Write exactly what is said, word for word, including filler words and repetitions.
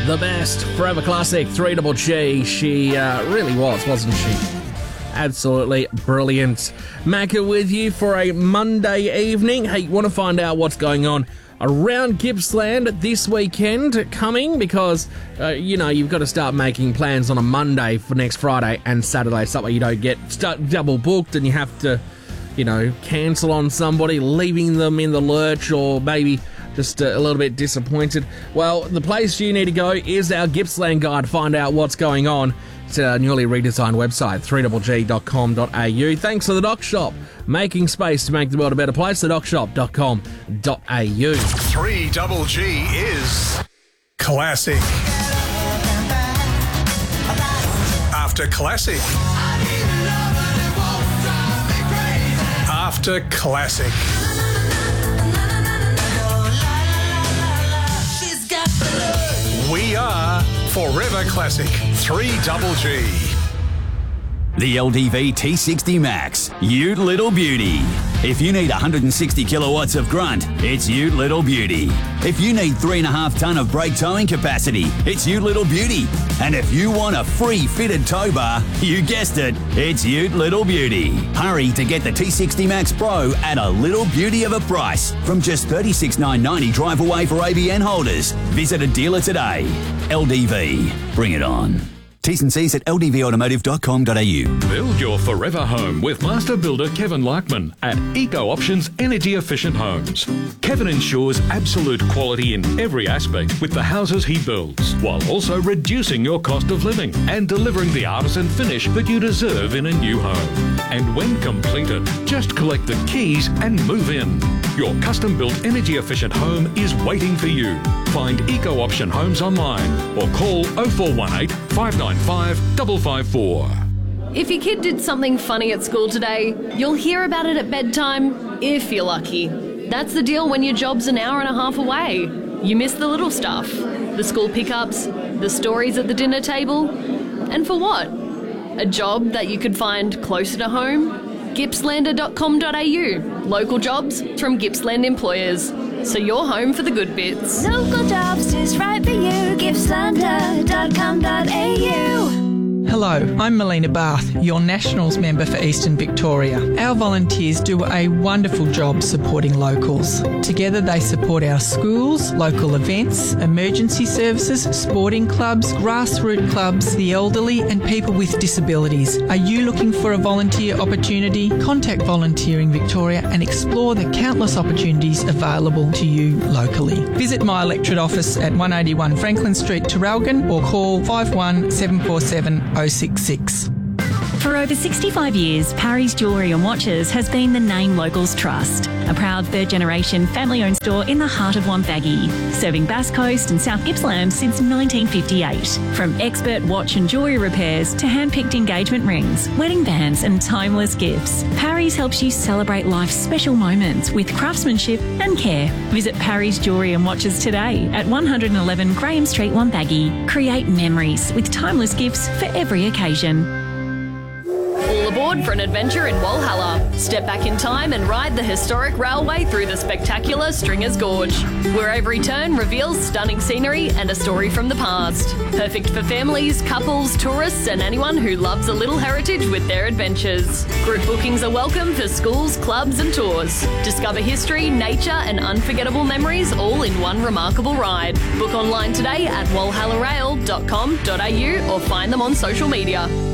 The best forever classic, three double G. She uh, really was, wasn't she? Absolutely brilliant. Macca with you for a Monday evening. Hey, want to find out what's going on around Gippsland this weekend coming? Because, uh, you know, you've got to start making plans on a Monday for next Friday and Saturday, something you don't get start double booked and you have to, you know, cancel on somebody, leaving them in the lurch or maybe just a little bit disappointed. Well, the place you need to go is our Gippsland guide to find out what's going on. It's a newly redesigned website, three double g dot com dot a u. Thanks to the Dock Shop, making space to make the world a better place, the dock shop dot com dot a u. three double G is classic. After classic. After classic. We are Forever Classic, three double G. The L D V T sixty Max, Ute Little Beauty. If you need one hundred sixty kilowatts of grunt, it's Ute Little Beauty. If you need three and a half tonne of brake towing capacity, it's Ute Little Beauty. And if you want a free fitted tow bar, you guessed it, it's Ute Little Beauty. Hurry to get the T sixty Max Pro at a little beauty of a price from just thirty-six thousand nine hundred ninety drive away for A B N holders. Visit a dealer today. L D V, bring it on. T's and C's at l d v automotive dot com dot a u. Build your forever home with master builder Kevin Larkman at Eco Options Energy Efficient Homes. Kevin ensures absolute quality in every aspect with the houses he builds, while also reducing your cost of living and delivering the artisan finish that you deserve in a new home. And when completed, just collect the keys and move in. Your custom-built energy-efficient home is waiting for you. Find Eco Option Homes online or call oh four one eight, five nine five, five five four. If your kid did something funny at school today, you'll hear about it at bedtime if you're lucky. That's the deal when your job's an hour and a half away. You miss the little stuff, the school pickups, the stories at the dinner table. And for what? A job that you could find closer to home? Gippslander dot com dot a u. Local jobs from Gippsland employers. So you're home for the good bits. Local jobs is right for you. Gippslander dot com dot a u. Hello, I'm Melina Bath, your Nationals member for Eastern Victoria. Our volunteers do a wonderful job supporting locals. Together they support our schools, local events, emergency services, sporting clubs, grassroots clubs, the elderly and people with disabilities. Are you looking for a volunteer opportunity? Contact Volunteering Victoria and explore the countless opportunities available to you locally. Visit my electorate office at one eighty-one Franklin Street, Traralgon, or call five one seven four seven oh six six. For over sixty-five years, Parry's Jewellery and Watches has been the name locals trust. A proud third-generation family-owned store in the heart of Wonthaggi, serving Bass Coast and South Gippsland since nineteen fifty-eight. From expert watch and jewellery repairs to hand-picked engagement rings, wedding bands and timeless gifts, Parry's helps you celebrate life's special moments with craftsmanship and care. Visit Parry's Jewellery and Watches today at one eleven Graham Street, Wonthaggi. Create memories with timeless gifts for every occasion. All aboard for an adventure in Walhalla. Step back in time and ride the historic railway through the spectacular Stringer's Gorge, where every turn reveals stunning scenery and a story from the past. Perfect for families, couples, tourists and anyone who loves a little heritage with their adventures. Group bookings are welcome for schools, clubs and tours. Discover history, nature and unforgettable memories all in one remarkable ride. Book online today at walhalla rail dot com dot a u or find them on social media.